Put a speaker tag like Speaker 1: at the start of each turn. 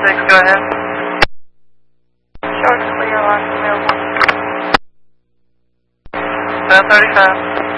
Speaker 1: 7-6, go ahead.
Speaker 2: Short clear, last available.
Speaker 1: 735.